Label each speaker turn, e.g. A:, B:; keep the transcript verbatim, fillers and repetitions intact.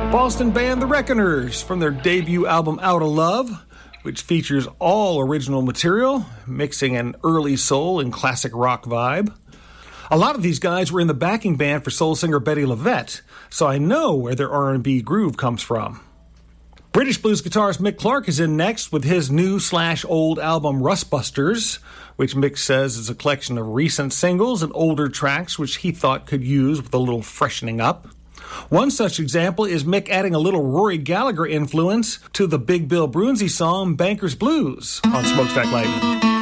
A: Boston band The Reckoners from their debut album Out of Love, which features all original material, mixing an early soul and classic rock vibe. A lot of these guys were in the backing band for soul singer Betty LaVette, so I know where their R and B groove comes from. British blues guitarist Mick Clark is in next with his new slash old album Rustbusters, which Mick says is a collection of recent singles and older tracks which he thought could use with a little freshening up. One such example is Mick adding a little Rory Gallagher influence to the Big Bill Broonzy song Banker's Blues on Smokestack Lightning.